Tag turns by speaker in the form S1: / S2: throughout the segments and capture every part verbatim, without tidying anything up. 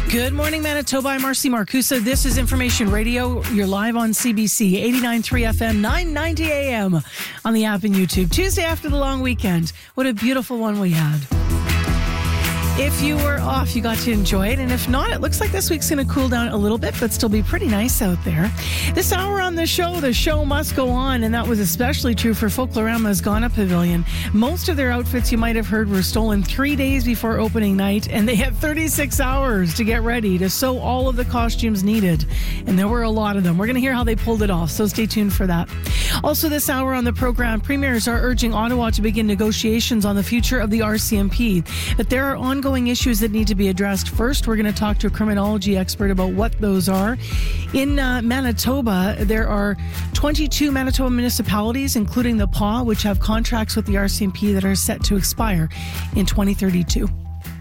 S1: Good morning, Manitoba. I'm Marcy Marcusa. This is Information Radio. You're live on C B C, eighty-nine point three F M, nine ninety A M on the app and YouTube. Tuesday after the long weekend. What a beautiful one we had. If you were off, you got to enjoy it. And if not, it looks like this week's going to cool down a little bit, but still be pretty nice out there. This hour on the show, the show must go on. And that was especially true for Folklorama's Ghana Pavilion. Most of their outfits, you might have heard, were stolen three days before opening night. And they had thirty-six hours to get ready to sew all of the costumes needed. And there were a lot of them. We're going to hear how they pulled it off. So stay tuned for that. Also this hour on the program, premiers are urging Ottawa to begin negotiations on the future of the R C M P. But there are ongoing issues that need to be addressed. First, we're going to talk to a criminology expert about what those are. In uh, Manitoba, there are twenty-two Manitoba municipalities, including the P A W, which have contracts with the R C M P that are set to expire in twenty thirty-two.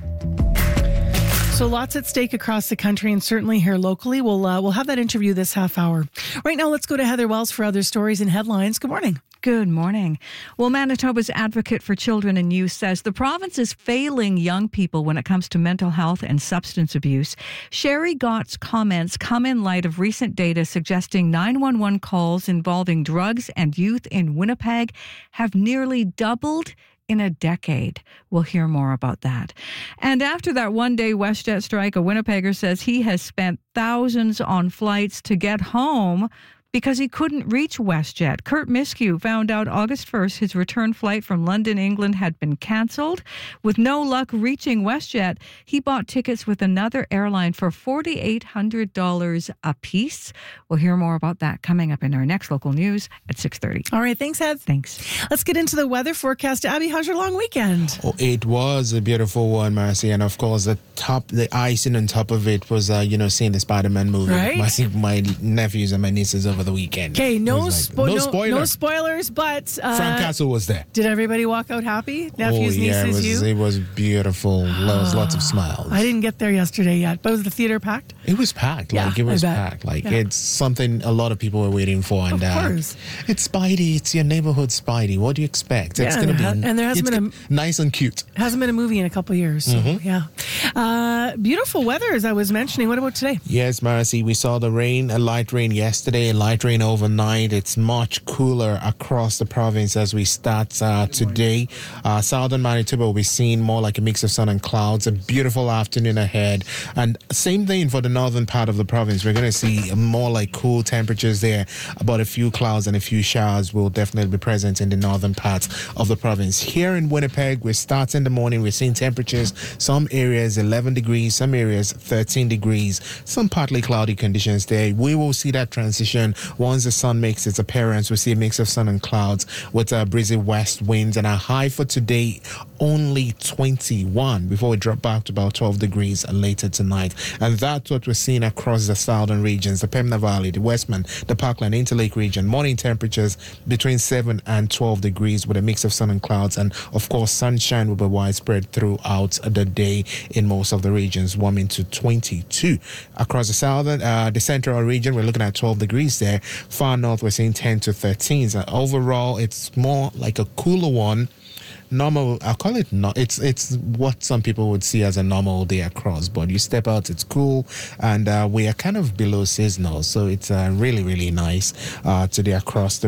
S1: So lots at stake across the country and certainly here locally. We'll uh, we'll have that interview this half hour. Right now, let's go to Heather Wells for other stories and headlines. Good morning.
S2: Good morning. Well, Manitoba's Advocate for Children and Youth says the province is failing young people when it comes to mental health and substance abuse. Sherry Gott's comments come in light of recent data suggesting nine one one calls involving drugs and youth in Winnipeg have nearly doubled in a decade. We'll hear more about that. And after that one-day WestJet strike, a Winnipegger says he has spent thousands on flights to get home because he couldn't reach WestJet. Kurt Miskew found out August first his return flight from London, England had been cancelled. With no luck reaching WestJet, he bought tickets with another airline for four thousand eight hundred dollars a piece. We'll hear more about that coming up in our next local news at six thirty.
S1: All right, thanks, Heath.
S2: Thanks.
S1: Let's get into the weather forecast. Abby, how's your long weekend?
S3: Oh, it was a beautiful one, Marcy, and of course the top, the icing on top of it was, uh, you know, seeing the Spider-Man movie.
S1: Right.
S3: My, my nephews and my nieces over the weekend.
S1: Okay, no,
S3: like,
S1: spo-
S3: no,
S1: no,
S3: spoiler.
S1: no spoilers, but uh,
S3: Frank Castle was there.
S1: Did everybody walk out happy? Nephews,
S3: oh, yeah,
S1: nieces,
S3: it was,
S1: you?
S3: it was beautiful. There was lots of smiles.
S1: I didn't get there yesterday yet, but was the theater packed?
S3: It was packed.
S1: Yeah,
S3: Like it was
S1: I bet.
S3: packed. Like
S1: Yeah.
S3: it's something a lot of people were waiting for. And
S1: Of course.
S3: Uh, it's Spidey. It's your neighborhood Spidey. What do you expect? It's
S1: Yeah,
S3: going to
S1: and
S3: be
S1: there ha- and there hasn't
S3: it's
S1: been
S3: g- nice and cute.
S1: Hasn't been a movie in a couple of years, so
S3: Mm-hmm.
S1: yeah. Uh, beautiful weather, as I was mentioning. What about today?
S3: Yes, Marcy, we saw the rain, a light rain yesterday, a light rain overnight. It's much cooler across the province as we start uh, today. Uh, southern Manitoba will be seeing more like a mix of sun and clouds. A beautiful afternoon ahead. And same thing for the northern part of the province. We're going to see more like cool temperatures there. About a few clouds and a few showers will definitely be present in the northern parts of the province. Here in Winnipeg, we start in the morning. We're seeing temperatures, some areas eleven degrees, some areas thirteen degrees, some partly cloudy conditions there. We will see that transition once the sun makes its appearance. We'll see a mix of sun and clouds with uh, breezy west winds, and our high for today only twenty-one before we drop back to about twelve degrees later tonight. And that's what we're seeing across the southern regions, the Pembina Valley, the Westman, the Parkland, Interlake region. Morning temperatures between seven and twelve degrees with a mix of sun and clouds, and of course sunshine will be widespread throughout the day in most of the regions, warming to twenty-two. Across the southern, uh, the central region, we're looking at twelve degrees there. Far north, we're seeing ten to thirteen. So overall, it's more like a cooler one. Normal, I'll call it, no, it's it's what some people would see as a normal day across, but you step out, it's cool, and uh, we are kind of below seasonal, so it's uh, really, really nice uh, today across the